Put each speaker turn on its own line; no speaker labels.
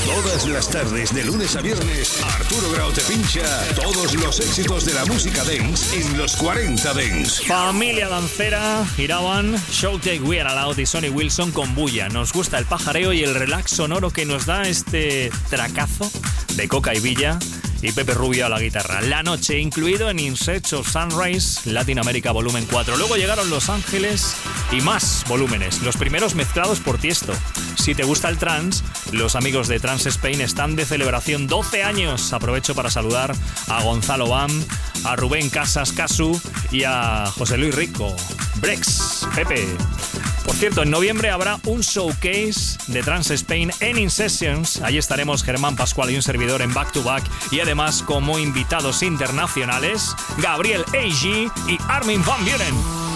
Todas las tardes, de lunes a viernes, Arturo Grau te pincha todos los éxitos de la música dance en los 40 Dance.
Familia dancera, Irawan, Showcake, We Are Allowed y Sonny Wilson con bulla. Nos gusta el pajareo y el relax sonoro que nos da este tracazo de Coca y Villa y Pepe Rubio a la guitarra. La noche, incluido en In Search of Sunrise, Latinoamérica Volumen 4. Luego llegaron Los Ángeles y más volúmenes, los primeros mezclados por Tiesto. Si te gusta el trance, los amigos de Trance Spain están de celebración 12 años. Aprovecho para saludar a Gonzalo Bam, a Rubén Casas Casu y a José Luis Rico. Brex, Pepe. Por cierto, en noviembre habrá un showcase de Trance Spain en In Sessions. Allí estaremos Germán Pascual y un servidor en Back to Back. Y además, como invitados internacionales, Gabriel A.G. y Armin van Buuren.